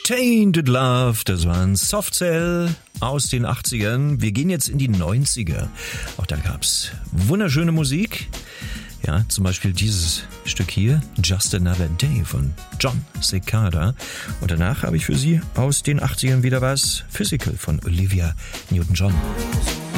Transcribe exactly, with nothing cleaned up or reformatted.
Tainted Love, das war ein Soft Cell aus den achtzigern. Wir gehen jetzt in die neunziger. Auch da gab's wunderschöne Musik. Ja, zum Beispiel dieses Stück hier, Just Another Day von John Cicada. Und danach habe ich für Sie aus den achtzigern wieder was, Physical von Olivia Newton-John.